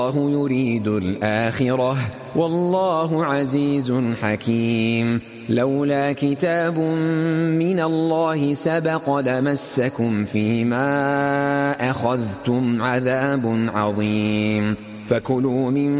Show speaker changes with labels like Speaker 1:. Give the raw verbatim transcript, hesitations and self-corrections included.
Speaker 1: الله يريد الآخرة والله عزيز حكيم. لولا كتاب من الله سبق لمسكم فيما أخذتم عذاب عظيم. فكلوا مما